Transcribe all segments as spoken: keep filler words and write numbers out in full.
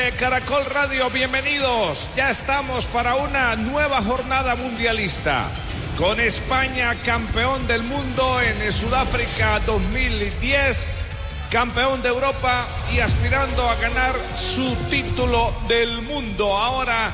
de Caracol Radio, bienvenidos. Ya estamos para una nueva jornada mundialista. Con España campeón del mundo en Sudáfrica dos mil diez, campeón de Europa y aspirando a ganar su título del mundo. Ahora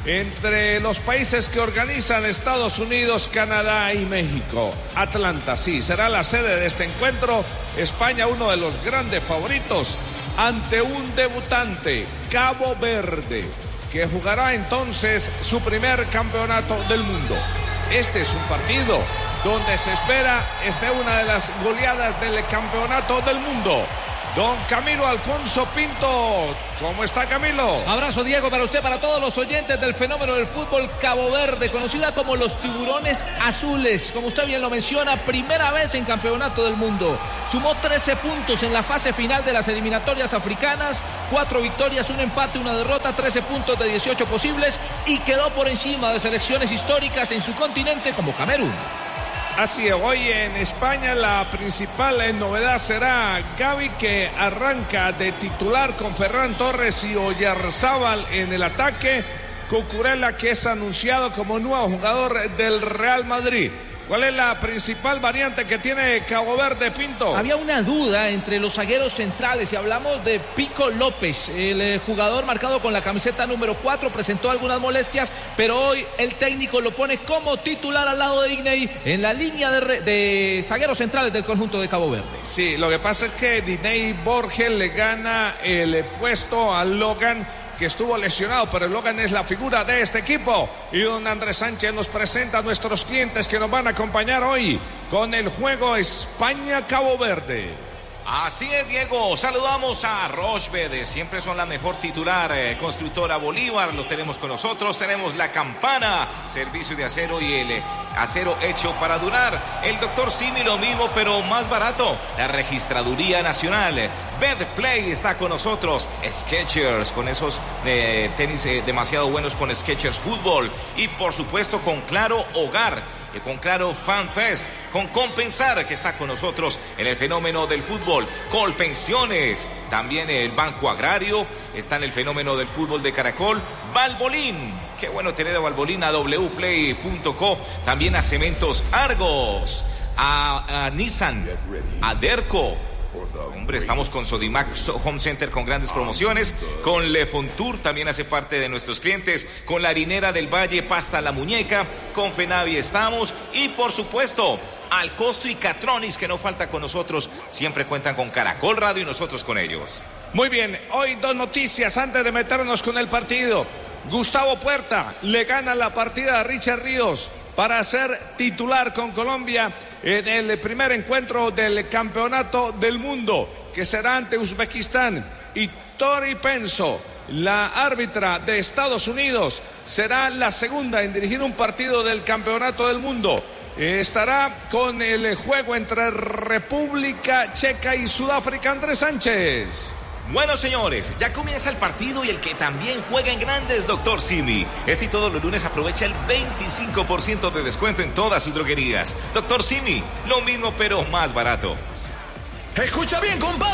entre los países que organizan Estados Unidos, Canadá y México. Atlanta, sí, será la sede de este encuentro. España, uno de los grandes favoritos, ante un debutante, Cabo Verde, que jugará entonces su primer campeonato del mundo. Este es un partido donde se espera esté una de las goleadas del campeonato del mundo. Don Camilo Alfonso Pinto, ¿cómo está, Camilo? Abrazo, Diego, para usted, para todos los oyentes del fenómeno del fútbol. Cabo Verde, conocida como los Tiburones Azules, como usted bien lo menciona, primera vez en campeonato del mundo. Sumó trece puntos en la fase final de las eliminatorias africanas, cuatro victorias, un empate, una derrota, trece puntos de dieciocho posibles y quedó por encima de selecciones históricas en su continente como Camerún. Así es, hoy en España la principal novedad será Gavi, que arranca de titular con Ferran Torres y Oyarzábal en el ataque. Cucurella, que es anunciado como nuevo jugador del Real Madrid. ¿Cuál es la principal variante que tiene Cabo Verde, Pinto? Había una duda entre los zagueros centrales y hablamos de Pico López, el eh, jugador marcado con la camiseta número cuatro, presentó algunas molestias, pero hoy el técnico lo pone como titular al lado de Diney en la línea de, re, de zagueros centrales del conjunto de Cabo Verde. Sí, lo que pasa es que Diney Borges le gana el puesto a Logan, que estuvo lesionado, pero Logan es la figura de este equipo. Y don Andrés Sánchez nos presenta a nuestros clientes que nos van a acompañar hoy con el juego España-Cabo Verde. Así es, Diego, saludamos a Rochbed, siempre son la mejor titular, eh, constructora Bolívar, lo tenemos con nosotros, tenemos la Campana, servicio de acero y el eh, acero hecho para durar, el doctor Simi lo mismo pero más barato, la Registraduría Nacional, Betplay está con nosotros, Skechers, con esos eh, tenis eh, demasiado buenos con Skechers Fútbol y por supuesto con Claro Hogar. Con Claro FanFest, con Compensar, que está con nosotros en el fenómeno del fútbol, Colpensiones, también el Banco Agrario, está en el fenómeno del fútbol de Caracol, Valbolín, qué bueno tener a Valbolín, a w play punto co, también a Cementos Argos, a, a Nissan, a Derco. Hombre, estamos con Sodimac Home Center con grandes promociones, con Le Fontour también hace parte de nuestros clientes, con la Harinera del Valle, Pasta La Muñeca, con Fenavi estamos y por supuesto Al Costo y Catronis, que no falta con nosotros, siempre cuentan con Caracol Radio y nosotros con ellos. Muy bien, hoy dos noticias antes de meternos con el partido. Gustavo Puerta le gana la partida a Richard Ríos para ser titular con Colombia en el primer encuentro del campeonato del mundo, que será ante Uzbekistán. Y Tori Penso, la árbitra de Estados Unidos, será la segunda en dirigir un partido del campeonato del mundo. Estará con el juego entre República Checa y Sudáfrica. Andrés Sánchez. Bueno, señores, ya comienza el partido y el que también juega en grandes, doctor Simi. Este y todos los lunes aprovecha el veinticinco por ciento de descuento en todas sus droguerías. doctor Simi, lo mismo pero más barato. Escucha bien, compadre.